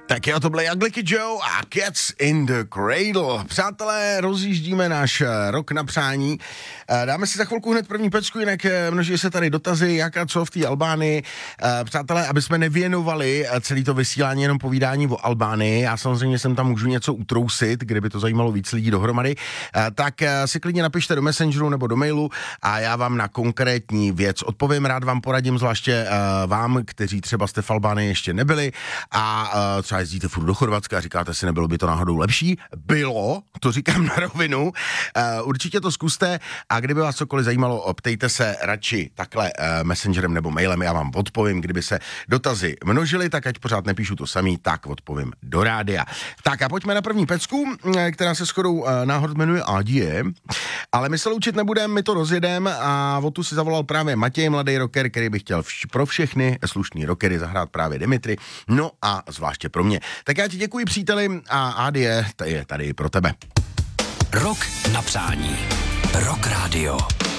Tak jo, to byly Ugly Joe a Cats in the Cradle. Přátelé, rozjíždíme náš rok na přání. Dáme si za chvilku hned první pecku, jinak množí se tady dotazy, jak a co v té Albánii. Přátelé, aby jsme nevěnovali celý to vysílání jenom povídání o Albánii, já samozřejmě jsem tam můžu něco utrousit, kdyby to zajímalo víc lidí dohromady, tak si klidně napište do Messengeru nebo do mailu a já vám na konkrétní věc odpovím. Rád vám poradím, zvláště vám, kteří třeba jste v Albánii ještě nebyli a třeba jezdíte furt do Chorvatska a říkáte si, nebylo by to náhodou lepší? Bylo, to říkám na rovinu. Určitě to zkuste a kdyby vás cokoliv zajímalo, ptejte se radši takhle messengerem nebo mailem, já vám odpovím. Kdyby se dotazy množily, tak ať pořád nepíšu to samý, tak odpovím do rádia. Tak a pojďme na první pecku, která se shodou náhod jmenuje Adie, ale my se loučit nebudeme, my to rozjedeme a o tu si zavolal právě Matěj, mladý rocker, který by chtěl pro všechny slušný rockery zahrát právě Dimitri, no a zvláště pro mě. Tak já ti děkuji, příteli, a Adie je tady pro tebe. Rok na přání. Rock Radio.